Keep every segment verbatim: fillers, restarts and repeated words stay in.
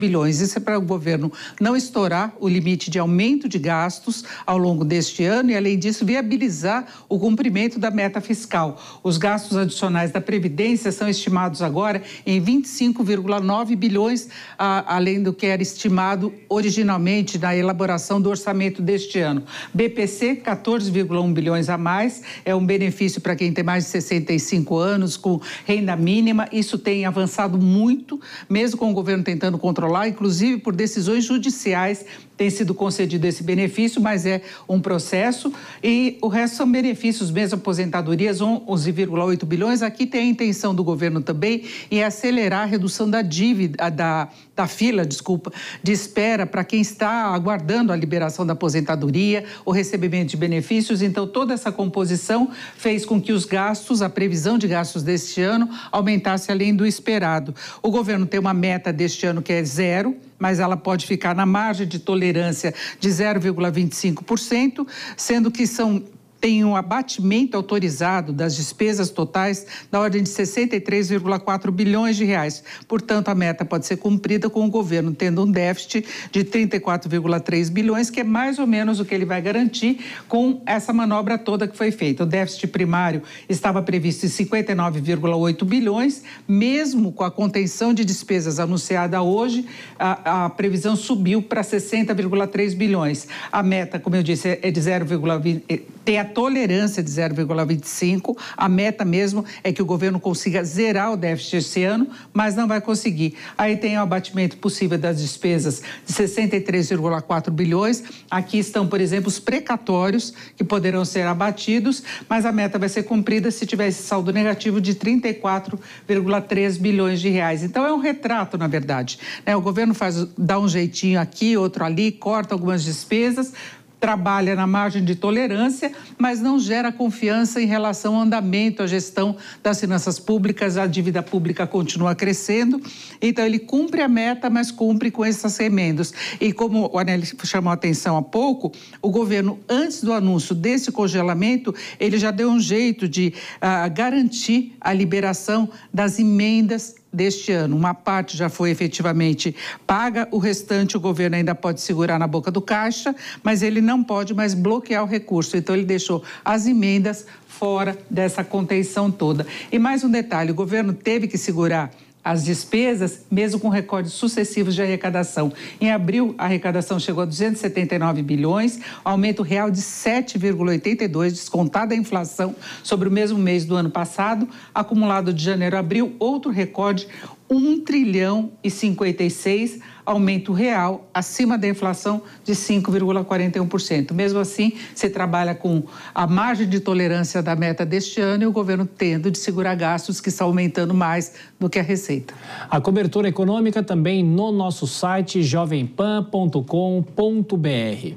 bilhões. Isso é para o governo não estourar o limite de aumento de gastos ao longo deste ano e, além disso, viabilizar o cumprimento da meta fiscal. Os gastos adicionais da Previdência são estimados agora em vinte e cinco vírgula nove bilhões, a, além do que era estimado originalmente na elaboração do orçamento deste ano. B P C, quatorze vírgula um bilhões a mais, é um benefício para quem tem mais de sessenta e cinco anos, com renda mínima. Isso tem avançado muito, mesmo com o governo tentando controlar, inclusive por decisões judiciais tem sido concedido esse benefício, mas é um processo, e o resto são benefícios, mesmo aposentadorias, onze vírgula oito bilhões. Aqui tem a intenção do governo também em acelerar a redução da dívida, da, da fila, desculpa, de espera para quem está aguardando a liberação da aposentadoria, o recebimento de benefícios. Então, toda essa composição fez com que os gastos, a previsão de gastos deste ano, aumentasse além do esperado. O governo tem uma meta deste ano que é zero, mas ela pode ficar na margem de tolerância de zero vírgula vinte e cinco por cento, sendo que são... tem um abatimento autorizado das despesas totais da ordem de sessenta e três vírgula quatro bilhões de reais. Portanto, a meta pode ser cumprida com o governo tendo um déficit de trinta e quatro vírgula três bilhões, que é mais ou menos o que ele vai garantir com essa manobra toda que foi feita. O déficit primário estava previsto em cinquenta e nove vírgula oito bilhões, mesmo com a contenção de despesas anunciada hoje, a, a previsão subiu para sessenta vírgula três bilhões. A meta, como eu disse, é de zero vírgula vinte, tem a tolerância de zero vírgula vinte e cinco, a meta mesmo é que o governo consiga zerar o déficit esse ano, mas não vai conseguir. Aí tem o abatimento possível das despesas de sessenta e três vírgula quatro bilhões, aqui estão, por exemplo, os precatórios que poderão ser abatidos, mas a meta vai ser cumprida se tiver esse saldo negativo de trinta e quatro vírgula três bilhões de reais. Então é um retrato, na verdade, né? O governo faz, dá um jeitinho aqui, outro ali, corta algumas despesas, trabalha na margem de tolerância, mas não gera confiança em relação ao andamento, à gestão das finanças públicas. A dívida pública continua crescendo, então ele cumpre a meta, mas cumpre com essas remendos. E como o Anelli chamou a atenção há pouco, o governo, antes do anúncio desse congelamento, ele já deu um jeito de uh, garantir a liberação das emendas deste ano. Uma parte já foi efetivamente paga, o restante o governo ainda pode segurar na boca do caixa, mas ele não pode mais bloquear o recurso. Então, ele deixou as emendas fora dessa contenção toda. E mais um detalhe, o governo teve que segurar as despesas, mesmo com recordes sucessivos de arrecadação. Em abril, a arrecadação chegou a duzentos e setenta e nove bilhões, aumento real de sete vírgula oitenta e dois, descontada a inflação sobre o mesmo mês do ano passado. Acumulado de janeiro a abril, outro recorde, um trilhão e cinquenta e seis, aumento real acima da inflação de cinco vírgula quarenta e um por cento. Mesmo assim, se trabalha com a margem de tolerância da meta deste ano e o governo tendo de segurar gastos que estão aumentando mais do que a receita. A cobertura econômica também no nosso site jovem pan ponto com ponto br.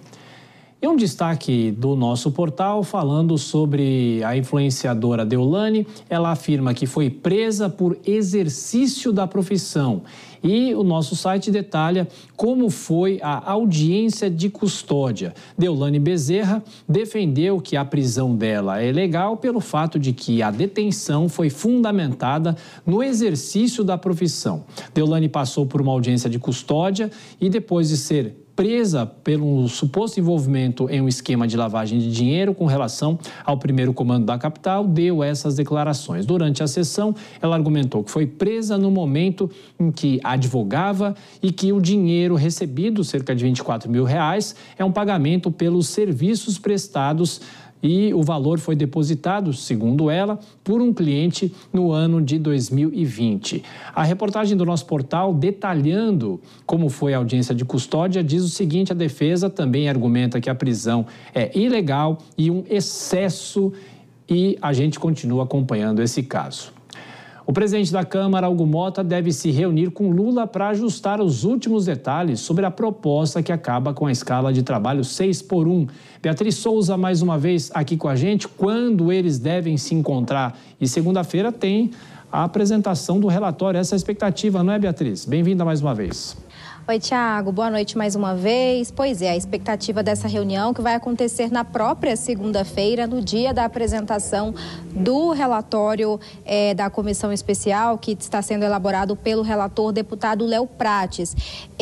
E um destaque do nosso portal falando sobre a influenciadora Deolane. Ela afirma que foi presa por exercício da profissão. E o nosso site detalha como foi a audiência de custódia. Deolane Bezerra defendeu que a prisão dela é legal pelo fato de que a detenção foi fundamentada no exercício da profissão. Deolane passou por uma audiência de custódia e depois de ser presa pelo suposto envolvimento em um esquema de lavagem de dinheiro com relação ao primeiro comando da capital, deu essas declarações. Durante a sessão, ela argumentou que foi presa no momento em que advogava e que o dinheiro recebido, cerca de vinte e quatro mil reais, é um pagamento pelos serviços prestados e o valor foi depositado, segundo ela, por um cliente no ano de dois mil e vinte. A reportagem do nosso portal, detalhando como foi a audiência de custódia, diz o seguinte: a defesa também argumenta que a prisão é ilegal e um excesso, e a gente continua acompanhando esse caso. O presidente da Câmara, Hugo Motta, deve se reunir com Lula para ajustar os últimos detalhes sobre a proposta que acaba com a escala de trabalho seis por um. Beatriz Souza, mais uma vez aqui com a gente, quando eles devem se encontrar? E segunda-feira tem a apresentação do relatório, essa é a expectativa, não é, Beatriz? Bem-vinda mais uma vez. Oi, Tiago, boa noite mais uma vez. Pois é, a expectativa dessa reunião que vai acontecer na própria segunda-feira, no dia da apresentação do relatório é, da comissão especial que está sendo elaborado pelo relator deputado Léo Prates.